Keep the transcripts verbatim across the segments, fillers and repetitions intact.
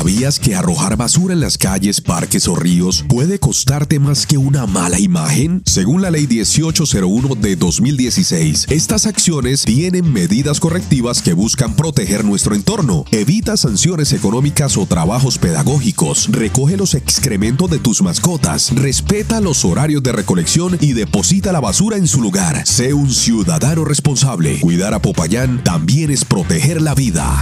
¿Sabías que arrojar basura en las calles, parques o ríos puede costarte más que una mala imagen? Según la Ley dieciocho cero uno de dos mil dieciséis, estas acciones tienen medidas correctivas que buscan proteger nuestro entorno. Evita sanciones económicas o trabajos pedagógicos. Recoge los excrementos de tus mascotas. Respeta los horarios de recolección y deposita la basura en su lugar. Sé un ciudadano responsable. Cuidar a Popayán también es proteger la vida.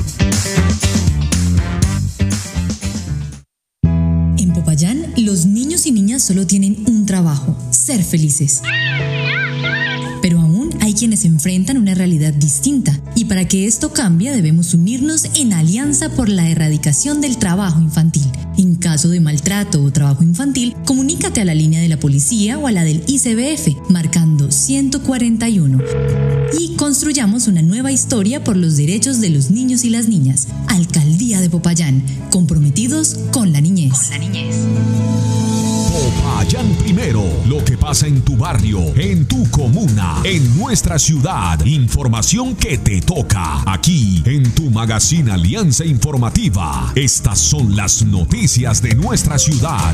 En Popayán, los niños y niñas solo tienen un trabajo: ser felices. Pero aún hay quienes enfrentan una realidad distinta, y para que esto cambie debemos unirnos en Alianza por la Erradicación del Trabajo Infantil. En caso de maltrato o trabajo infantil, comunícate a la línea de la policía o a la del I C B F, marcando ciento cuarenta y uno. Y construyamos una nueva historia por los derechos de los niños y las niñas. Alcaldía de Popayán, comprometidos con la niñez. Con la niñez. Popayán primero, lo que pasa en tu barrio, en tu comuna, en nuestra ciudad. Información que te toca aquí en tu magazine Alianza Informativa. Estas son las noticias de nuestra ciudad.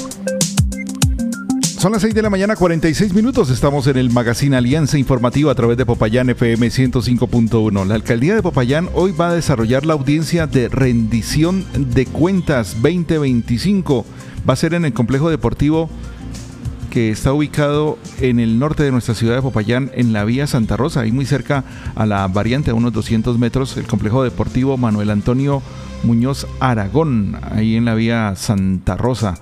Son las seis de la mañana, cuarenta y seis minutos. Estamos en el magazine Alianza Informativa a través de Popayán F M ciento cinco punto uno. La alcaldía de Popayán hoy va a desarrollar la audiencia de rendición de cuentas veinte veinticinco. Va a ser en el complejo deportivo que está ubicado en el norte de nuestra ciudad de Popayán, en la vía Santa Rosa, ahí muy cerca a la variante, a unos doscientos metros, el complejo deportivo Manuel Antonio Muñoz Aragón, ahí en la vía Santa Rosa.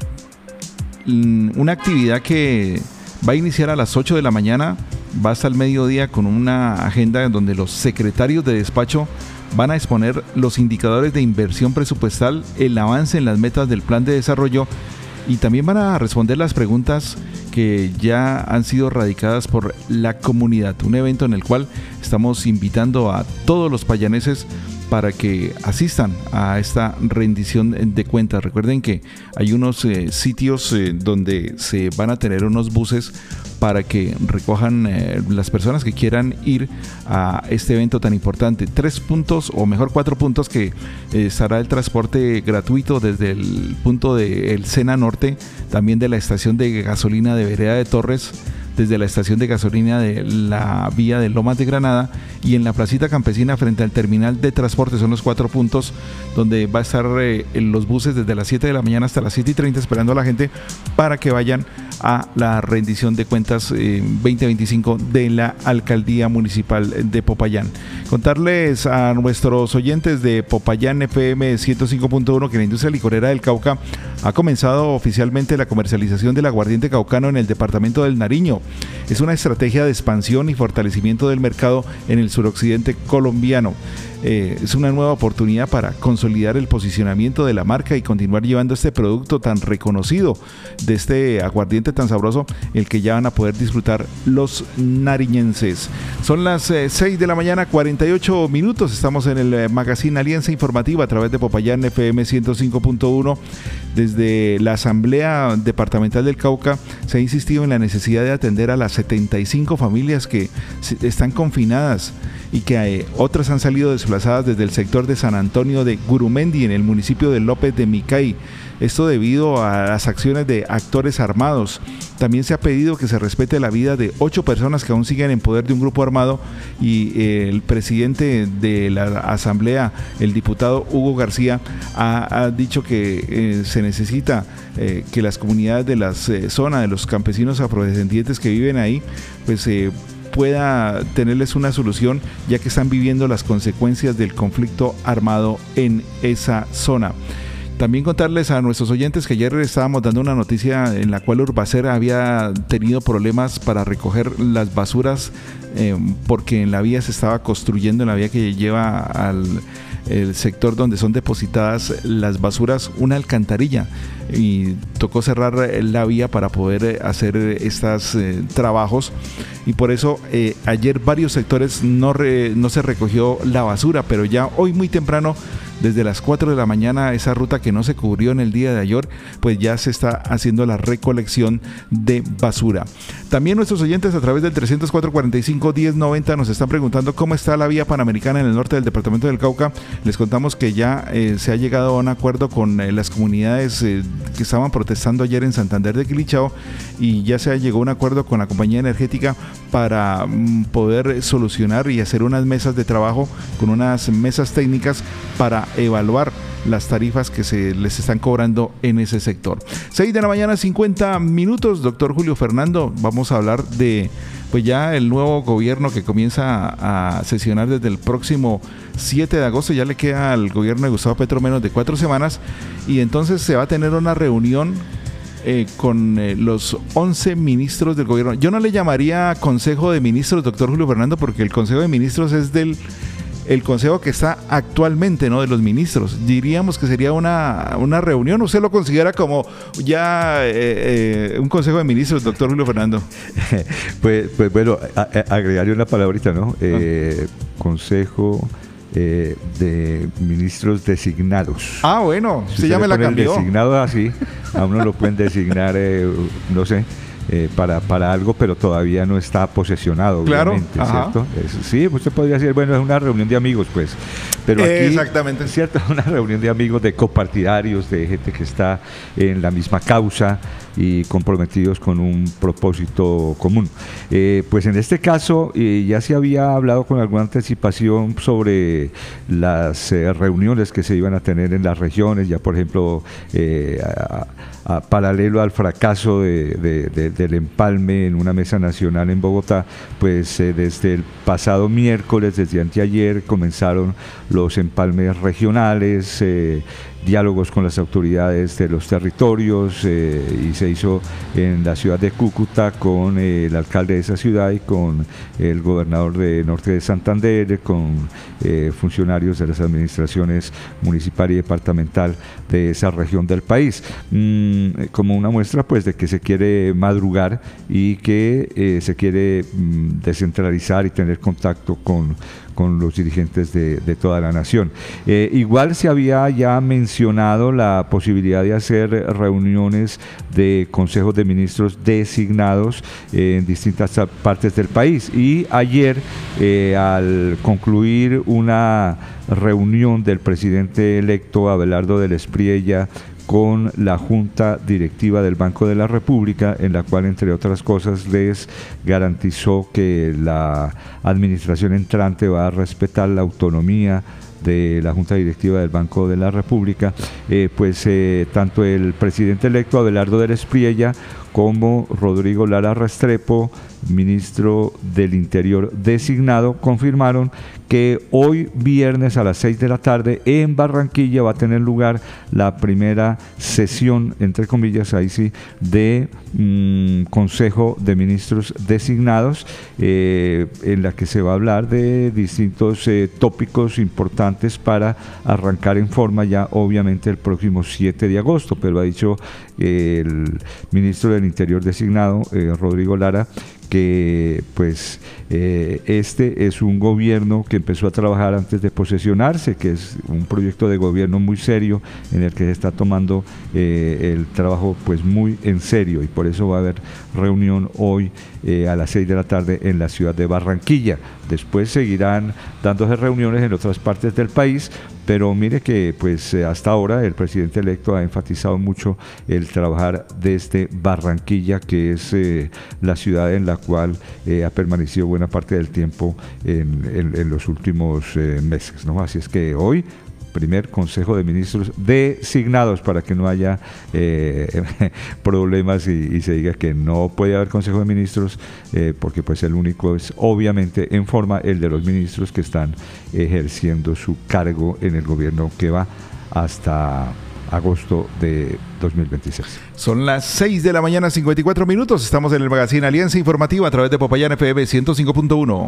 Una actividad que va a iniciar a las ocho de la mañana, va hasta el mediodía, con una agenda en donde los secretarios de despacho van a exponer los indicadores de inversión presupuestal, el avance en las metas del plan de desarrollo, y también van a responder las preguntas que ya han sido radicadas por la comunidad. Un evento en el cual estamos invitando a todos los payaneses para que asistan a esta rendición de cuentas. Recuerden que hay unos eh, sitios eh, donde se van a tener unos buses para que recojan eh, las personas que quieran ir a este evento tan importante. Tres puntos, o mejor cuatro puntos, que eh, estará el transporte gratuito desde el punto del Sena Norte, también de la estación de gasolina de Vereda de Torres, desde la estación de gasolina de la vía de Lomas de Granada, y en la placita campesina frente al terminal de transporte. Son los cuatro puntos donde va a estar eh, en los buses desde las siete de la mañana hasta las siete y treinta esperando a la gente para que vayan a la rendición de cuentas eh, veinte veinticinco de la Alcaldía Municipal de Popayán. Contarles a nuestros oyentes de Popayán F M ciento cinco punto uno que la industria licorera del Cauca ha comenzado oficialmente la comercialización del aguardiente caucano en el departamento del Nariño. Es una estrategia de expansión y fortalecimiento del mercado en el suroccidente colombiano. Eh, es una nueva oportunidad para consolidar el posicionamiento de la marca y continuar llevando este producto tan reconocido, de este aguardiente tan sabroso, el que ya van a poder disfrutar los nariñenses. Son las eh, seis de la mañana, cuarenta y ocho minutos. Estamos en el eh, magazine Alianza Informativa a través de Popayán F M ciento cinco punto uno. Desde la Asamblea Departamental del Cauca se ha insistido en la necesidad de atender a las setenta y cinco familias que están confinadas y que eh, otras han salido desplazadas desde el sector de San Antonio de Gurumendi, en el municipio de López de Micay. Esto debido a las acciones de actores armados. También se ha pedido que se respete la vida de ocho personas que aún siguen en poder de un grupo armado, y eh, el presidente de la asamblea, el diputado Hugo García, ha, ha dicho que eh, se necesita eh, que las comunidades de la eh, zona, de los campesinos afrodescendientes que viven ahí, pues eh, pueda tenerles una solución, ya que están viviendo las consecuencias del conflicto armado en esa zona. También contarles a nuestros oyentes que ayer estábamos dando una noticia en la cual Urbacer había tenido problemas para recoger las basuras eh, porque en la vía se estaba construyendo, en la vía que lleva al el sector donde son depositadas las basuras, una alcantarilla, y tocó cerrar la vía para poder hacer estos eh, trabajos, y por eso eh, ayer varios sectores no, re, no se recogió la basura, pero ya hoy muy temprano, desde las cuatro de la mañana, esa ruta que no se cubrió en el día de ayer, pues ya se está haciendo la recolección de basura. También nuestros oyentes a través del trescientos cuatro, cuarenta y cinco cinco, diez, noventa nos están preguntando cómo está la vía panamericana en el norte del departamento del Cauca. Les contamos que ya eh, se ha llegado a un acuerdo con eh, las comunidades eh, que estaban protestando ayer en Santander de Quilichao, y ya se llegó a un acuerdo con la compañía energética para mm, poder solucionar y hacer unas mesas de trabajo con unas mesas técnicas para evaluar las tarifas que se les están cobrando en ese sector. seis de la mañana, cincuenta minutos. Doctor Julio Fernando, vamos a hablar de pues ya el nuevo gobierno que comienza a, a sesionar desde el próximo siete de agosto. Ya le queda al gobierno de Gustavo Petro menos de cuatro semanas, y entonces se va a tener una reunión Eh, con eh, los once ministros del gobierno. Yo no le llamaría Consejo de Ministros, doctor Julio Fernando, porque el Consejo de Ministros es del el consejo que está actualmente, ¿no? De los ministros. Diríamos que sería una, una reunión. ¿Usted lo considera como ya eh, eh, un Consejo de Ministros, doctor Julio Fernando? pues, pues bueno, a, a, agregarle una palabrita, ¿no? Eh, ah. Consejo Eh, de ministros designados. Ah, bueno, si ya me la cambió. Designado así, a uno lo pueden designar, eh, no sé, eh, para, para algo, pero todavía no está posesionado, claro, obviamente, ¿cierto? Es, sí, usted podría decir, bueno, es una reunión de amigos, pues, pero aquí, exactamente, ¿cierto? Una reunión de amigos, de copartidarios, de gente que está en la misma causa y comprometidos con un propósito común. Eh, pues en este caso eh, ya se había hablado con alguna anticipación sobre las eh, reuniones que se iban a tener en las regiones, ya por ejemplo, eh, a, a, paralelo al fracaso de, de, de, del empalme en una mesa nacional en Bogotá, pues eh, desde el pasado miércoles, desde anteayer, comenzaron los empalmes regionales, eh, diálogos con las autoridades de los territorios, eh, y se hizo en la ciudad de Cúcuta con eh, el alcalde de esa ciudad y con el gobernador de Norte de Santander, con eh, funcionarios de las administraciones municipal y departamental de esa región del país, mm, como una muestra pues de que se quiere madrugar y que eh, se quiere mm, descentralizar y tener contacto con con los dirigentes de, de toda la nación. Eh, igual se había ya mencionado la posibilidad de hacer reuniones de consejos de ministros designados eh, en distintas partes del país, y ayer eh, al concluir una reunión del presidente electo Abelardo del Espriella con la Junta Directiva del Banco de la República, en la cual, entre otras cosas, les garantizó que la administración entrante va a respetar la autonomía de la Junta Directiva del Banco de la República, eh, pues eh, tanto el presidente electo Abelardo del Espriella como Rodrigo Lara Restrepo, ministro del Interior designado, confirmaron que hoy viernes a las seis de la tarde en Barranquilla va a tener lugar la primera sesión, entre comillas, ahí sí, de mmm, Consejo de Ministros designados, eh, en la que se va a hablar de distintos eh, tópicos importantes para arrancar en forma ya obviamente el próximo siete de agosto, pero ha dicho eh, el ministro del Interior designado, eh, Rodrigo Lara, que pues eh, este es un gobierno que empezó a trabajar antes de posesionarse, que es un proyecto de gobierno muy serio en el que se está tomando eh, el trabajo pues muy en serio, y por eso va a haber reunión hoy eh, a las seis de la tarde en la ciudad de Barranquilla. Después seguirán dándose reuniones en otras partes del país, pero mire que pues hasta ahora el presidente electo ha enfatizado mucho el trabajar desde Barranquilla, que es eh, la ciudad en la cual eh, ha permanecido buena parte del tiempo en, en, en los últimos eh, meses, ¿no? Así es que hoy primer Consejo de Ministros designados, para que no haya eh, problemas y, y se diga que no puede haber Consejo de Ministros, eh, porque pues el único es obviamente en forma el de los ministros que están ejerciendo su cargo en el gobierno que va hasta agosto de dos mil veintiséis. Son las seis de la mañana, cincuenta y cuatro minutos. Estamos en el magazine Alianza Informativa a través de Popayán F M ciento cinco punto uno.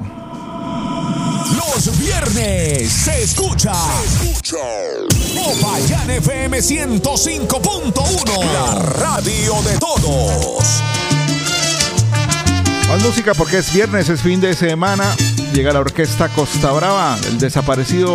Los viernes se escucha, se escucha Popayán F M ciento cinco punto uno, la radio de todos. Más música porque es viernes, es fin de semana. Llega la orquesta Costa Brava, el desaparecido